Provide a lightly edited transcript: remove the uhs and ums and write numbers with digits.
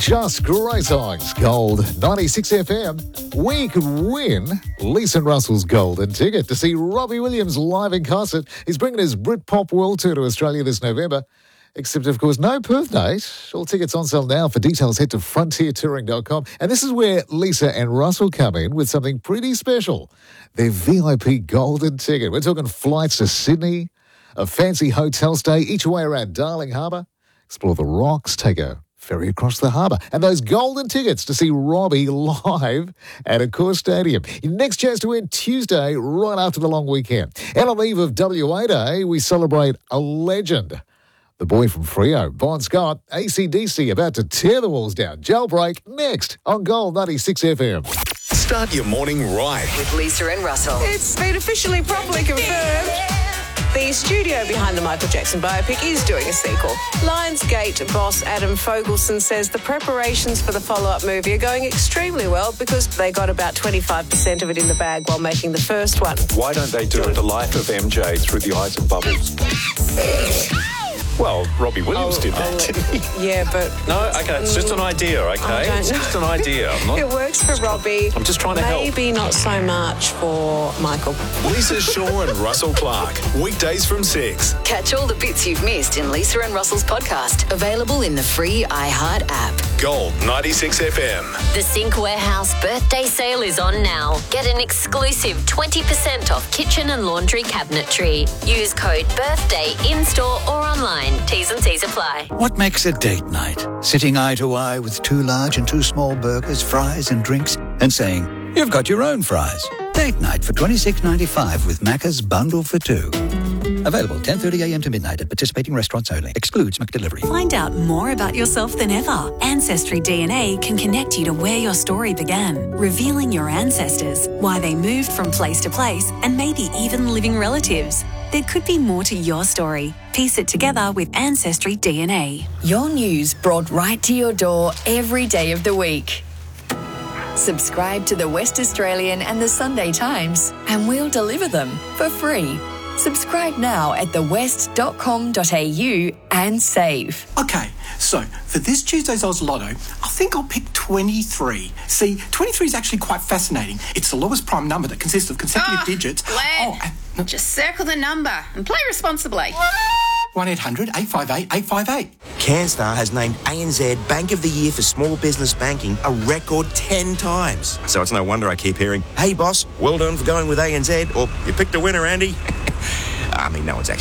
Just great songs. Gold 96 FM. We could win Lisa and Russell's golden ticket to see Robbie Williams live in concert. He's bringing his Britpop World Tour to Australia this November. Except, of course, no Perth date. All tickets on sale now. For details, head to frontiertouring.com. And this is where Lisa and Russell come in with something pretty special. Their VIP golden ticket. We're talking flights to Sydney, a fancy hotel stay each way around Darling Harbour, explore the rocks, take a ferry across the harbour, and those golden tickets to see Robbie live at Accor Stadium. Your next chance to win Tuesday, right after the long weekend. And on the eve of WA Day, we celebrate a legend. The boy from Freo, Bon Scott, AC/DC, about to tear the walls down. Jailbreak next on Gold 96 FM. Start your morning right with Lisa and Russell. It's been officially properly confirmed. The studio behind the Michael Jackson biopic is doing a sequel. Lionsgate boss Adam Fogelson says the preparations for the follow-up movie are going extremely well because they got about 25% of it in the bag while making the first one. Why don't they do The Life of MJ through the eyes of Bubbles? Well, Robbie Williams did that, didn't he? Yeah, but... No, okay, it's just an idea, okay? It's just an idea. It works for Robbie. I'm just trying to help. Maybe not so much for Michael. Lisa Shaw and Russell Clark. Weekdays from 6. Catch all the bits you've missed in Lisa and Russell's podcast. Available in the free iHeart app. Gold 96 FM. The Sync Warehouse birthday sale is on now. Get an exclusive 20% off kitchen and laundry cabinetry. Use code BIRTHDAY in-store or online. T's and C's apply. What makes a date night? Sitting eye to eye with 2 large and 2 small burgers, fries and drinks, and saying, you've got your own fries. Date night for $26.95 with Macca's Bundle for 2. Available 10:30am to midnight at participating restaurants only. Excludes McDelivery. Find out more about yourself than ever. Ancestry DNA can connect you to where your story began, revealing your ancestors, why they moved from place to place, and maybe even living relatives. There could be more to your story. Piece it together with Ancestry DNA. Your news brought right to your door every day of the week. Subscribe to the West Australian and the Sunday Times, and we'll deliver them for free. Subscribe now at thewest.com.au and save. Okay, so for this Tuesday's Oz Lotto, I think I'll pick 23. See, 23 is actually quite fascinating. It's the lowest prime number that consists of consecutive digits. Glenn, just circle the number and play responsibly. 1-800-858-858. CanStar has named ANZ Bank of the Year for Small Business Banking a record 10 times. So it's no wonder I keep hearing, hey boss, well done for going with ANZ, or you picked a winner, Andy. I mean, no one's actually